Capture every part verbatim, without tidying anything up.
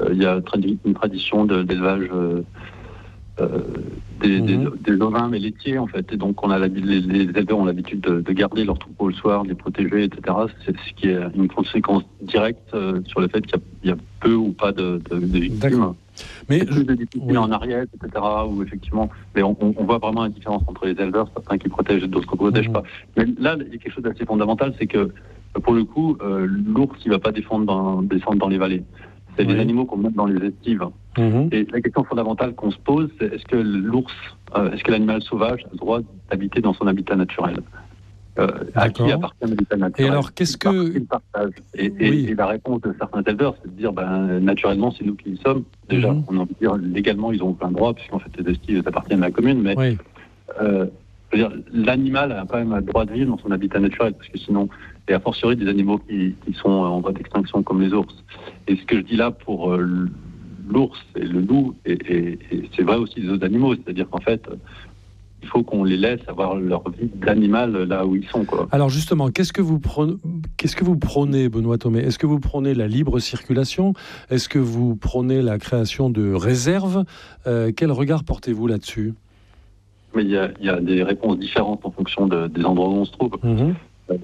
euh, il y a tradi- une tradition de, d'élevage euh, euh, des, mmh. des, des ovins mais laitiers en fait, et donc on a les, les éleveurs ont l'habitude de, de garder leurs troupeaux le soir, de les protéger, et cetera. C'est ce qui est une conséquence directe euh, sur le fait qu'il y a, il y a peu ou pas de, de, de victimes. D'accord. Mais c'est plus de difficultés oui. en Ariège, et cetera. Où effectivement, mais on, on, on voit vraiment la différence entre les éleveurs, certains qui protègent et d'autres qui ne protègent mmh. pas. Mais là, il y a quelque chose d'assez fondamental, c'est que pour le coup, euh, l'ours, il ne va pas descendre dans, descendre dans les vallées. C'est oui. des animaux qu'on met dans les estives. Mmh. Et la question fondamentale qu'on se pose, c'est est-ce que l'ours, euh, est-ce que l'animal sauvage a le droit d'habiter dans son habitat naturel ? Euh, à qui appartient l'habitat naturel ? Et alors, qu'est-ce que... Et, et, oui. et la réponse de certains éleveurs, c'est de dire, ben, naturellement, c'est nous qui y sommes. Déjà, mmh. on a envie de dire, légalement, ils ont plein droit, puisqu'en fait, les estives appartiennent à la commune, mais oui. euh, je veux dire, l'animal a quand même le droit de vivre dans son habitat naturel, parce que sinon, et a fortiori des animaux qui, qui sont en voie d'extinction, comme les ours. Et ce que je dis là pour euh, l'ours et le loup, et, et, et c'est vrai aussi des autres animaux, c'est-à-dire qu'en fait, il faut qu'on les laisse avoir leur vie d'animal là où ils sont, quoi. Alors justement, qu'est-ce que vous prônez, qu'est-ce que vous prônez, Benoît Thomé ? Est-ce que vous prônez la libre circulation ? Est-ce que vous prônez la création de réserves ? euh, Quel regard portez-vous là-dessus ? Mais il y, y a des réponses différentes en fonction de, des endroits où on se trouve. Mmh. Euh,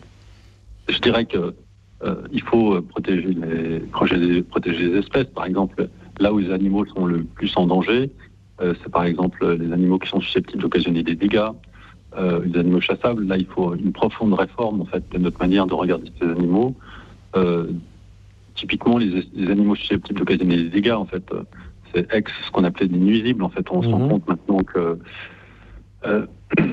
je dirais que euh, il faut protéger les, protéger, protéger les espèces. Par exemple, là où les animaux sont le plus en danger, euh, c'est par exemple les animaux qui sont susceptibles d'occasionner des dégâts, euh, les animaux chassables. Là, il faut une profonde réforme en fait de notre manière de regarder ces animaux. Euh, typiquement, les, les animaux susceptibles d'occasionner des dégâts, en fait, c'est ex ce qu'on appelait des nuisibles. En fait, on mmh. se rend compte maintenant que euh,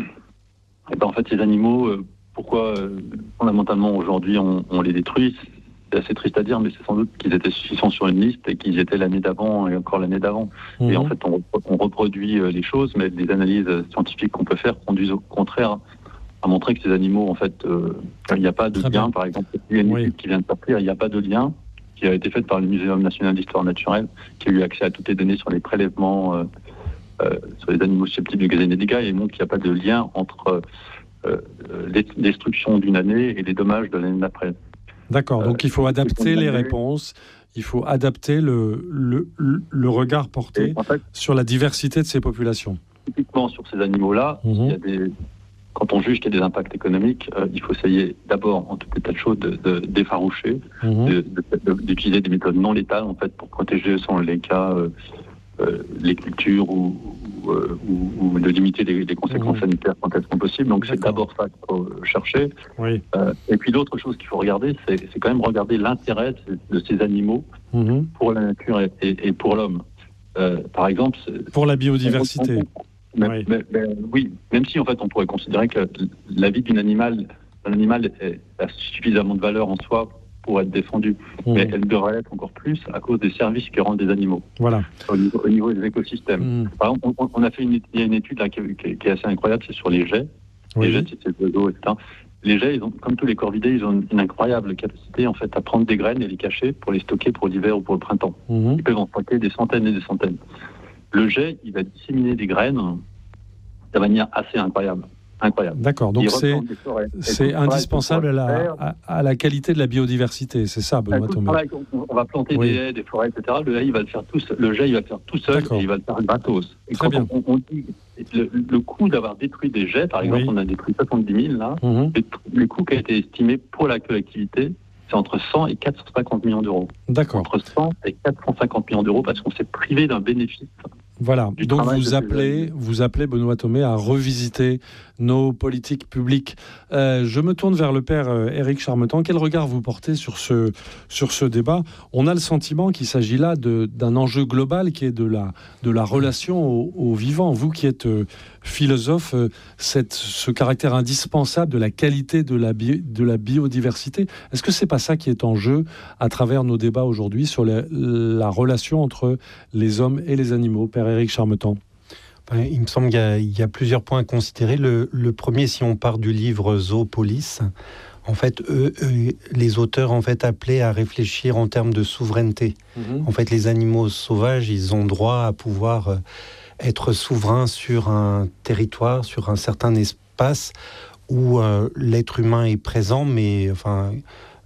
et ben, en fait, ces animaux, euh, pourquoi euh, fondamentalement aujourd'hui on, on les détruit ? C'est assez triste à dire, mais c'est sans doute qu'ils étaient suffisants sur une liste et qu'ils étaient l'année d'avant et encore l'année d'avant. Mmh. Et en fait, on, on reproduit euh, les choses, mais les analyses scientifiques qu'on peut faire conduisent au contraire à montrer que ces animaux, en fait, euh, il n'y a pas de Très lien. Bien. Par exemple, il y a une oui. étude qui vient de sortir, il n'y a pas de lien qui a été faite par le Muséum national d'histoire naturelle, qui a eu accès à toutes les données sur les prélèvements euh, euh, sur les animaux susceptibles de causer des dégâts, et montre qu'il n'y a pas de lien entre euh, les destructions d'une année et les dommages de l'année d'après. D'accord, donc euh, il faut adapter les réponses, il faut adapter le, le, le regard porté en fait, sur la diversité de ces populations. Typiquement sur ces animaux-là, mmh. il y a des, quand on juge qu'il y a des impacts économiques, euh, il faut essayer d'abord, en tout état de choses, de, de, d'effaroucher, mmh. de, de, de, d'utiliser des méthodes non létales en fait, pour protéger, selon les cas, euh, euh, les cultures ou, ou, euh, ou, ou de limiter les, les conséquences mmh. sanitaires quand elles sont possibles. Donc D'accord. c'est d'abord ça qu'il faut chercher. Oui. Euh, et puis l'autre chose qu'il faut regarder, c'est, c'est quand même regarder l'intérêt de, de ces animaux mmh. pour la nature et, et, et pour l'homme. Euh, par exemple... Pour la biodiversité. On, on, mais, oui. Mais, mais, oui, même si en fait on pourrait considérer que la vie d'un animal, d'un animal est, a suffisamment de valeur en soi pour être défendue, mmh. mais elle devrait l'être encore plus à cause des services que rendent les animaux. Voilà. Au niveau, au niveau des écosystèmes. Mmh. Par exemple, on, on a fait une, il y a une étude là qui, qui, qui est assez incroyable, c'est sur les jets. Oui. Les jets, c'est ces oiseaux, et cetera. Les jets, ils ont, comme tous les corvidés, ils ont une, une incroyable capacité en fait à prendre des graines et les cacher pour les stocker pour l'hiver ou pour le printemps. Mmh. Ils peuvent en stocker des centaines et des centaines. Le jet, il va disséminer des graines de manière assez incroyable. Incroyable. D'accord, donc c'est, c'est indispensable à la, à, à la qualité de la biodiversité, c'est ça, Benoît Thomé. On, on va planter oui. des haies, des forêts, et cetera. Le jet, il va le faire tout, le jet, il va le faire tout seul. D'accord. Et il va le faire gratos. Et Très quand bien. On, on dit le, le coût d'avoir détruit des jets, par exemple, oui. on a détruit soixante-dix mille, là, mm-hmm. le, le coût qui a été estimé pour la collectivité, c'est entre cent et quatre cent cinquante millions d'euros. D'accord. Entre cent et quatre cent cinquante millions d'euros parce qu'on s'est privé d'un bénéfice. Voilà, donc vous appelez, vous appelez Benoît Thomé à revisiter nos politiques publiques. Euh, je me tourne vers le père euh, Éric Charmetan. Quel regard vous portez sur ce, sur ce débat ? On a le sentiment qu'il s'agit là de, d'un enjeu global qui est de la, de la relation au, au vivant. Vous qui êtes euh, philosophe, euh, cette, ce caractère indispensable de la qualité de la, bi, de la biodiversité, est-ce que c'est pas ça qui est en jeu à travers nos débats aujourd'hui sur la, la relation entre les hommes et les animaux, père Éric Charmetan? Il me semble qu'il y a, il y a plusieurs points à considérer. Le, le premier, si on part du livre Zoopolis, en fait, eux, eux, les auteurs en fait appelaient à réfléchir en termes de souveraineté. Mmh. En fait, les animaux sauvages, ils ont droit à pouvoir être souverains sur un territoire, sur un certain espace où euh, l'être humain est présent, mais enfin,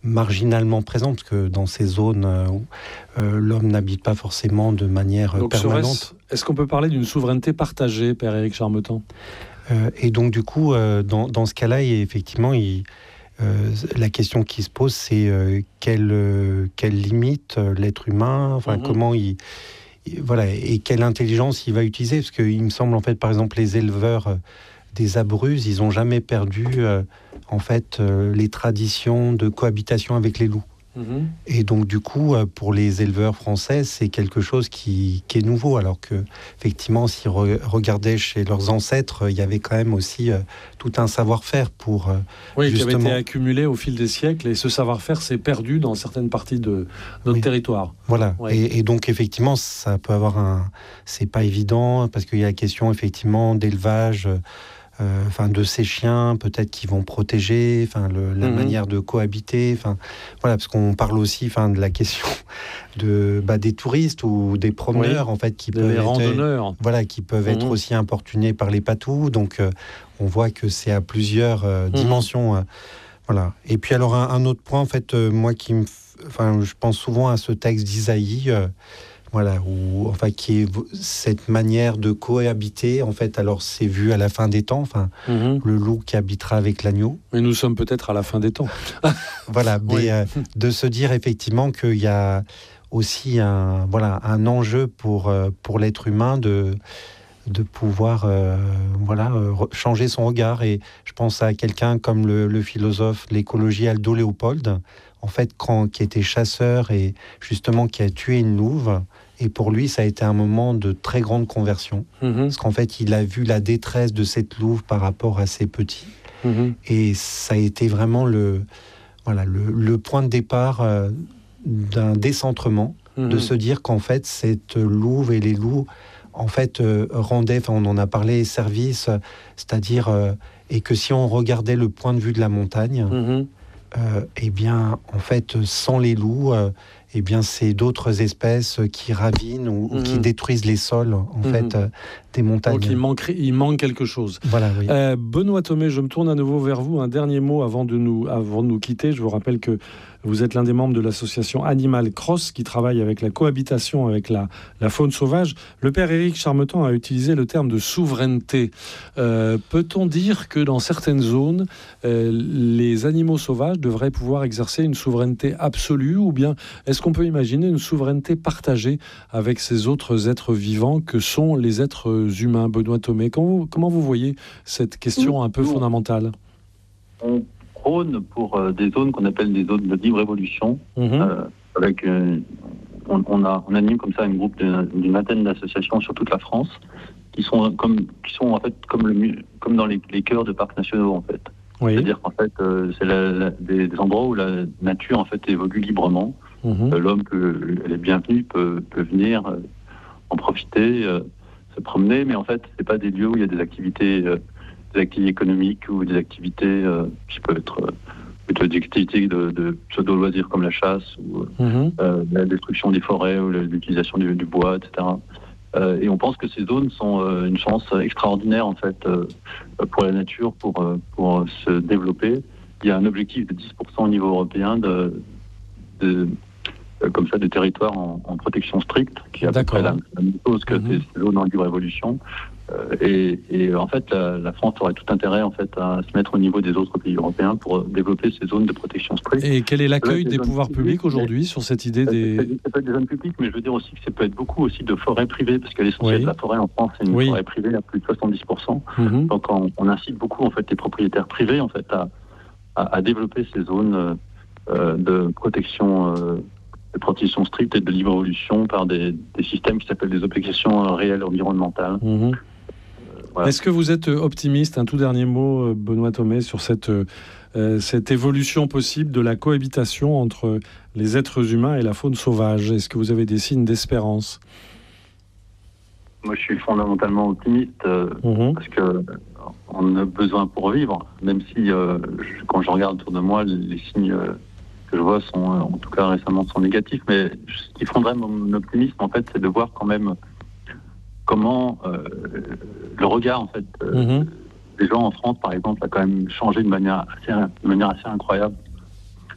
marginalement présent, parce que dans ces zones où euh, l'homme n'habite pas forcément de manière donc, permanente. Est-ce qu'on peut parler d'une souveraineté partagée, Père Éric Charmetan ? euh, Et donc du coup, euh, dans, dans ce cas-là, effectivement, il, euh, la question qui se pose, c'est euh, quelle, euh, quelle limite euh, l'être humain, enfin mm-hmm. comment il, il, voilà, et quelle intelligence il va utiliser, parce qu'il me semble en fait, par exemple, les éleveurs euh, des Abruzzes, ils n'ont jamais perdu euh, en fait euh, les traditions de cohabitation avec les loups. Mmh. Et donc du coup, euh, pour les éleveurs français, c'est quelque chose qui, qui est nouveau, alors que effectivement, s'ils re- regardaient chez leurs ancêtres, il y avait quand même aussi euh, tout un savoir-faire pour euh, oui, justement... qui avait été accumulé au fil des siècles, et ce savoir-faire s'est perdu dans certaines parties de notre oui. territoire. Voilà. Oui. Et, et donc effectivement, ça peut avoir un, c'est pas évident parce qu'il y a la question effectivement d'élevage. Euh, enfin, de ces chiens, peut-être qui vont protéger, enfin, le, la mmh. manière de cohabiter, enfin, voilà, parce qu'on parle aussi, enfin, de la question de bah, des touristes ou des promeneurs, oui. en fait, qui des peuvent randonneurs, être, voilà, qui peuvent mmh. être aussi importunés par les patous. Donc, euh, on voit que c'est à plusieurs euh, mmh. dimensions, euh, voilà. Et puis, alors, un, un autre point, en fait, euh, moi, qui me, enfin, je pense souvent à ce texte d'Isaïe. Euh, Voilà, ou enfin qui est cette manière de cohabiter. En fait, alors c'est vu à la fin des temps. Enfin, mmh. le loup qui habitera avec l'agneau. Mais nous sommes peut-être à la fin des temps. Voilà, mais oui. euh, de se dire effectivement qu'il y a aussi un voilà un enjeu pour euh, pour l'être humain de de pouvoir euh, voilà euh, changer son regard. Et je pense à quelqu'un comme le, le philosophe de l'écologie Aldo Léopold, en fait, quand, qui était chasseur et justement qui a tué une louve. Et pour lui, ça a été un moment de très grande conversion. Mmh. Parce qu'en fait, il a vu la détresse de cette louve par rapport à ses petits. Mmh. Et ça a été vraiment le, voilà, le, le point de départ euh, d'un décentrement, mmh. de se dire qu'en fait, cette louve et les loups, en fait, euh, rendaient, enfin, on en a parlé, service, c'est-à-dire, euh, et que si on regardait le point de vue de la montagne, mmh. euh, eh bien, en fait, sans les loups... Euh, eh bien, c'est d'autres espèces qui ravinent ou, mmh. ou qui détruisent les sols, en mmh. fait, euh, des montagnes. Donc, il manque, il manque quelque chose. Voilà, oui. Euh, Benoît Thomé, je me tourne à nouveau vers vous. Un dernier mot avant de nous, avant de nous quitter. Je vous rappelle que vous êtes l'un des membres de l'association Animal Cross qui travaille avec la cohabitation avec la, la faune sauvage. Le père Éric Charmetan a utilisé le terme de souveraineté. Euh, peut-on dire que dans certaines zones, euh, les animaux sauvages devraient pouvoir exercer une souveraineté absolue, ou bien est-ce qu'on peut imaginer une souveraineté partagée avec ces autres êtres vivants que sont les êtres humains? Benoît Thomé, comment vous, comment vous voyez cette question un peu fondamentale? On prône pour euh, des zones qu'on appelle des zones de libre évolution. Mmh. Euh, avec, euh, on, on, a, on anime comme ça un groupe d'une, d'une vingtaine d'associations sur toute la France qui sont, comme, qui sont en fait comme, le, comme dans les, les cœurs de parcs nationaux en fait. Oui. C'est-à-dire qu'en fait, euh, c'est la, la, des, des endroits où la nature en fait évolue librement. Mmh. Euh, l'homme peut, elle est bienvenue, peut, peut venir euh, en profiter, euh, se promener, mais en fait, c'est pas des lieux où il y a des activités, euh, des activités économiques ou des activités euh, qui peuvent être euh, plutôt des activités de, de pseudo-loisirs comme la chasse ou mmh. euh, la destruction des forêts ou l'utilisation du, du bois, et cetera. Euh, et on pense que ces zones sont euh, une chance extraordinaire en fait euh, pour la nature, pour euh, pour se développer. Il y a un objectif de dix pour cent au niveau européen de, de comme ça, de territoires en, en protection stricte, qui est à peu près la, la même chose que mmh. ces zones en libre évolution. Euh, et, et en fait, la, la France aurait tout intérêt en fait à se mettre au niveau des autres pays européens pour développer ces zones de protection stricte. Et quel est l'accueil des pouvoirs publics aujourd'hui sur cette idée des... Ça peut être des zones publiques, mais je veux dire aussi que ça peut être beaucoup aussi de forêts privées, parce que l'essentiel oui. de la forêt en France, c'est une oui. forêt privée à plus de soixante-dix pour cent. Mmh. Donc on, on incite beaucoup en fait les propriétaires privés en fait à, à, à développer ces zones euh, de protection. Euh, de protection stricte et de libre évolution par des, des systèmes qui s'appellent des obligations réelles environnementales. Mmh. Euh, voilà. Est-ce que vous êtes optimiste, un tout dernier mot, Benoît Thomé, sur cette, euh, cette évolution possible de la cohabitation entre les êtres humains et la faune sauvage? Est-ce que vous avez des signes d'espérance? Moi, je suis fondamentalement optimiste euh, mmh. parce que on a besoin pour vivre, même si euh, je, quand je regarde autour de moi, les, les signes... Euh, que je vois sont, en tout cas récemment, sont négatifs. Mais ce qui fonderait mon optimisme, en fait, c'est de voir quand même comment euh, le regard, en fait, euh, mmh. des gens en France, par exemple, a quand même changé de manière assez, de manière assez incroyable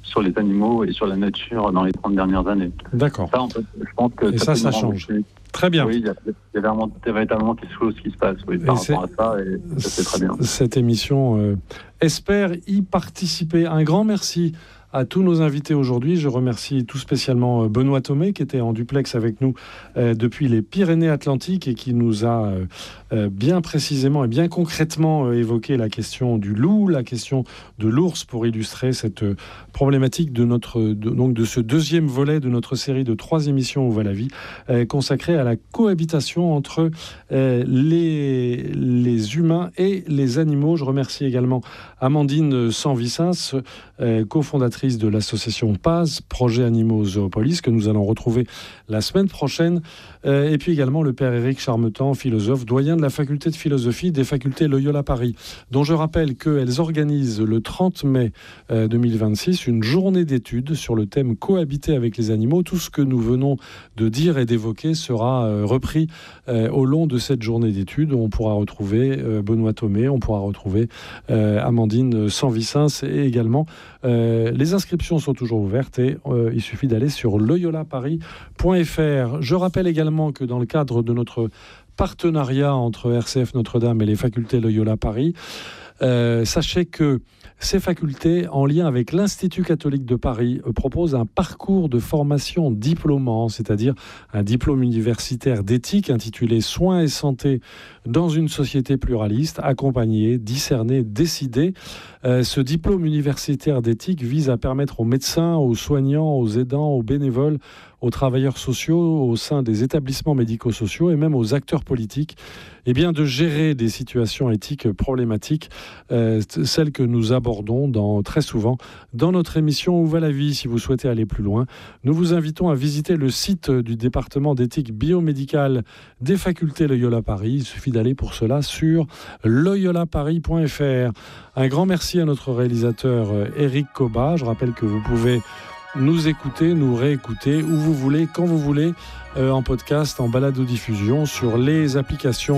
sur les animaux et sur la nature dans les trente dernières années. D'accord. Ça, en fait, je pense que et ça, ça, ça change. Aussi. Très bien. Oui, il y a, il y a vraiment, véritablement quelque chose qui se passe oui, par rapport à ça, et ça, c'est très bien. Cette émission euh, espère y participer. Un grand merci à tous nos invités aujourd'hui. Je remercie tout spécialement Benoît Thomé, qui était en duplex avec nous euh, depuis les Pyrénées-Atlantiques et qui nous a euh, euh, bien précisément et bien concrètement euh, évoqué la question du loup, la question de l'ours, pour illustrer cette euh, problématique de, notre, de, donc de ce deuxième volet de notre série de trois émissions Où va la vie, euh, consacrée à la cohabitation entre euh, les, les humains et les animaux. Je remercie également Amandine Sanvicens, euh, cofondatrice de l'association P A Z, Projet Animaux Zoopolis, que nous allons retrouver la semaine prochaine. Euh, et puis également le père Éric Charmetan, philosophe, doyen de la faculté de philosophie des facultés Loyola Paris, dont je rappelle qu'elles organisent le trente mai euh, deux mille vingt-six une journée d'études sur le thème cohabiter avec les animaux. Tout ce que nous venons de dire et d'évoquer sera euh, repris euh, au long de cette journée d'études. On pourra retrouver euh, Benoît Thomé, on pourra retrouver euh, Amandine Sanvicens et également euh, les inscriptions sont toujours ouvertes et euh, il suffit d'aller sur loyola paris point f r. Je rappelle également que dans le cadre de notre partenariat entre R C F Notre-Dame et les facultés Loyola Paris, euh, sachez que ces facultés, en lien avec l'Institut catholique de Paris, proposent un parcours de formation diplômant, c'est-à-dire un diplôme universitaire d'éthique intitulé « Soins et santé dans une société pluraliste, accompagner, discerner, décider ». Euh, ce diplôme universitaire d'éthique vise à permettre aux médecins, aux soignants, aux aidants, aux bénévoles, aux travailleurs sociaux au sein des établissements médico-sociaux et même aux acteurs politiques, eh bien, de gérer des situations éthiques problématiques, euh, celles que nous abordons dans, très souvent dans notre émission Où va la vie. Si vous souhaitez aller plus loin, nous vous invitons à visiter le site du département d'éthique biomédicale des facultés Loyola Paris. Il suffit d'aller pour cela sur loyola paris point f r. Un grand merci à notre réalisateur Éric Coba. Je rappelle que vous pouvez nous écouter, nous réécouter où vous voulez, quand vous voulez, euh, en podcast, en balado-diffusion, sur les applications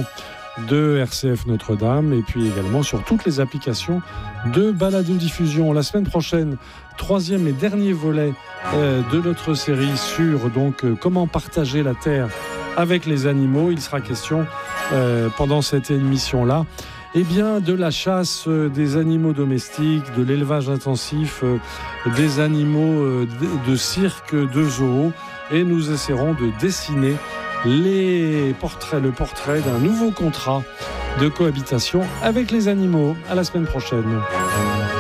de R C F Notre-Dame et puis également sur toutes les applications de balado-diffusion. La semaine prochaine, troisième et dernier volet euh, de notre série sur donc euh, comment partager la terre avec les animaux. Il sera question euh, pendant cette émission-là Eh bien, de la chasse euh, des animaux domestiques, de l'élevage intensif euh, des animaux euh, de, de cirque, de zoo, et nous essaierons de dessiner les portraits, le portrait d'un nouveau contrat de cohabitation avec les animaux. À la semaine prochaine.